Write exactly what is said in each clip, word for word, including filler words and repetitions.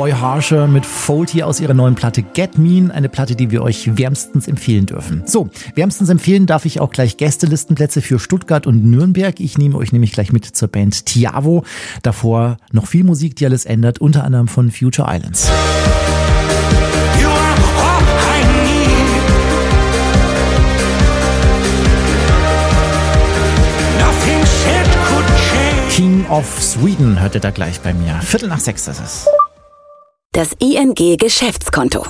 Roy Harsher mit Faulty aus ihrer neuen Platte Get Mean, eine Platte, die wir euch wärmstens empfehlen dürfen. So, wärmstens empfehlen darf ich auch gleich Gästelistenplätze für Stuttgart und Nürnberg. Ich nehme euch nämlich gleich mit zur Band Tiavo. Davor noch viel Musik, die alles ändert, unter anderem von Future Islands. King of Sweden hört ihr da gleich bei mir. Viertel nach sechs ist es. Das I N G-Geschäftskonto.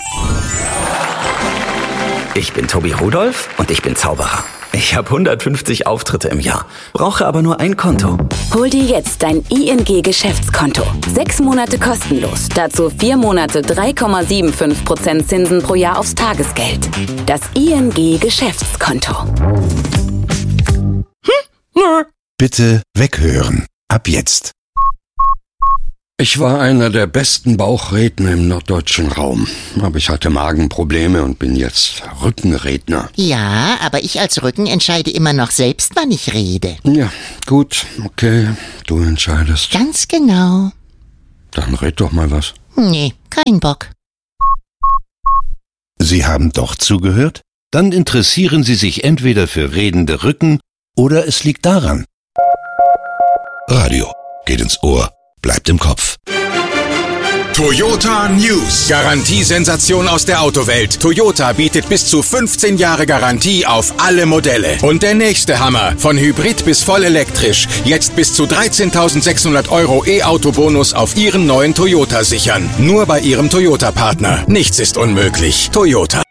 Ich bin Tobi Rudolph und ich bin Zauberer. Ich habe hundertfünfzig Auftritte im Jahr, brauche aber nur ein Konto. Hol dir jetzt dein I N G-Geschäftskonto. Sechs Monate kostenlos. Dazu vier Monate drei Komma fünfundsiebzig Prozent Zinsen pro Jahr aufs Tagesgeld. Das I N G-Geschäftskonto. Hm? Nö. Bitte weghören. Ab jetzt. Ich war einer der besten Bauchredner im norddeutschen Raum. Aber ich hatte Magenprobleme und bin jetzt Rückenredner. Ja, aber ich als Rücken entscheide immer noch selbst, wann ich rede. Ja, gut, okay, du entscheidest. Ganz genau. Dann red doch mal was. Nee, kein Bock. Sie haben doch zugehört? Dann interessieren Sie sich entweder für redende Rücken oder es liegt daran. Radio geht ins Ohr, bleibt im Kopf. Toyota News. Garantiesensation aus der Autowelt. Toyota bietet bis zu fünfzehn Jahre Garantie auf alle Modelle. Und der nächste Hammer. Von Hybrid bis voll elektrisch. Jetzt bis zu dreizehntausendsechshundert Euro E-Auto-Bonus auf Ihren neuen Toyota sichern. Nur bei Ihrem Toyota-Partner. Nichts ist unmöglich. Toyota.